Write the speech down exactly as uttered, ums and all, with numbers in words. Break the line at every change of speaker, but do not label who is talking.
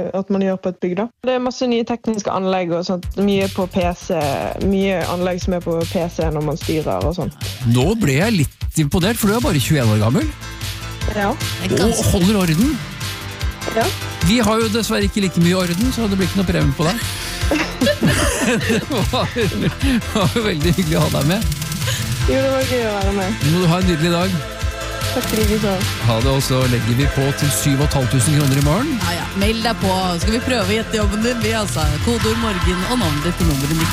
at man gjør på et bygg da. Det er masse nye tekniske anlegg og sånt, mye på P C, mye anlegg som er på P C når man styrer og sånt.
Nå ble jeg litt imponert, for du er bare tjueen år gammel.
Ja.
Og holder orden.
Ja.
Vi har jo dessverre ikke like mye orden, så det blir ikke noe premie på deg. Det var, var veldig hyggelig å ha deg med.
Jo, det var gøy å være med.
Nå må du ha en nydelig dag.
Takk for det, så.
Ha det, og så legger vi på til syv og et halvt tusen kroner i morgen.
Ja, ja, meld deg på. Skal vi prøve å gjette jobben din? Vi altså, kodeord morgen og navnet ditt til nummeret